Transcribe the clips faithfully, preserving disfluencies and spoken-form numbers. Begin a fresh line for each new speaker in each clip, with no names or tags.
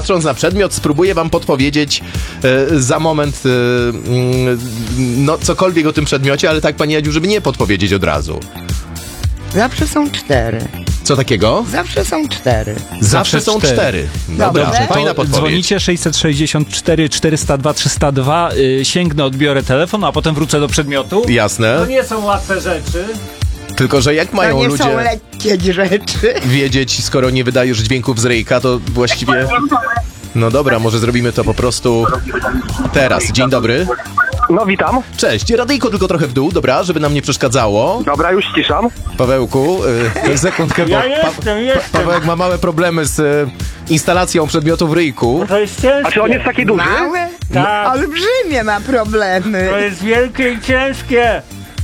patrząc na przedmiot, spróbuję wam podpowiedzieć e, za moment e, mm, no cokolwiek o tym przedmiocie, ale tak, pani Jadziu, żeby nie podpowiedzieć od razu.
Zawsze są cztery.
Co takiego?
Zawsze są cztery.
Zawsze,
Zawsze
są
cztery.
cztery. Dobra,
Dobrze.
fajna
To
podpowiedź.
dzwonicie sześćset sześćdziesiąt cztery czterysta dwa trzysta dwa, yy, sięgnę, odbiorę telefon, a potem wrócę do przedmiotu.
Jasne.
To nie są łatwe rzeczy.
Tylko że jak
To
mają
nie
ludzie
są lekkie rzeczy.
wiedzieć, skoro nie wydajesz dźwięków z ryjka, to właściwie... No dobra, może zrobimy to po prostu teraz. Dzień dobry.
No witam.
Cześć. Radyjko tylko trochę w dół, dobra, żeby nam nie przeszkadzało.
Dobra, już ściszam.
Pawełku, y, sekundkę, bo
Ja
pa,
jestem, jestem.
Pawełek ma małe problemy z y, instalacją przedmiotu w ryjku.
To jest ciężkie.
A czy on jest taki duży?
Małe?
Tak.
Olbrzymie ma problemy.
To jest wielkie i ciężkie.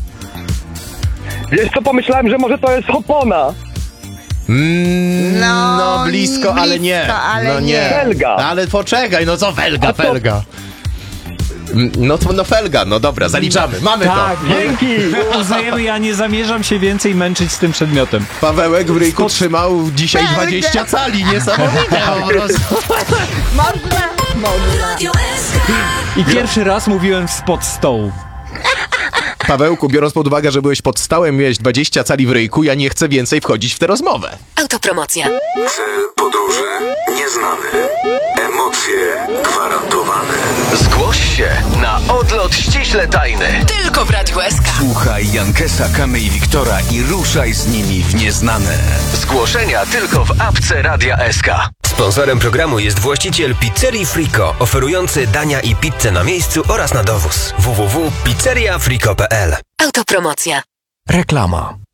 Wiesz co, pomyślałem, że może to jest opona.
Mm,
No,
no blisko, ale nie.
blisko, ale
no
nie.
Felga.
Ale poczekaj, no co felga, felga. Mm, No to no felga, no dobra, zaliczamy, mamy
Tak,
to.
Dzięki.
uznajemy, ja nie zamierzam się więcej męczyć z tym przedmiotem.
Pawełek w ryjku trzymał dzisiaj
Felgę.
dwadzieścia cali, niesamowite po prostu.
Można? Można.
I pierwszy raz mówiłem spod stołu.
Pawełku, biorąc pod uwagę, że byłeś pod stołem, miałeś dwadzieścia cali w ryjku, ja nie chcę więcej wchodzić w tę rozmowę.
Autopromocja.
Cel podróży nieznany. Emocje gwarantowane.
Zgłoś się na odlot ściśle tajny.
Tylko w Radiu S K.
Słuchaj Jankesa, Kamy i Wiktora i ruszaj z nimi w nieznane.
Zgłoszenia tylko w apce Radia S K.
Sponsorem programu jest właściciel Pizzerii Frico, oferujący dania i pizzę na miejscu oraz na dowóz. w w w kropka pizzeria frico kropka p l.
Autopromocja.
Reklama.